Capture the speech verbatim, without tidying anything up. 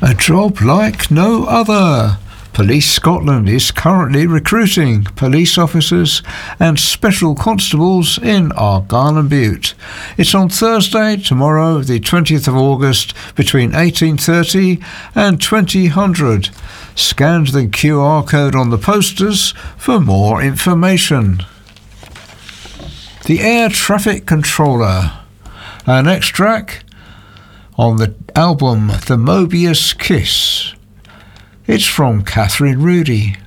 A job like no other. Police Scotland is currently recruiting police officers and special constables in Argyll and Bute. It's on Thursday, tomorrow, the twentieth of August, between eighteen thirty and twenty hundred. Scan the Q R code on the posters for more information. The Air Traffic Controller. An extract on the album The Mobius Kiss. It's from Catherine Rudy.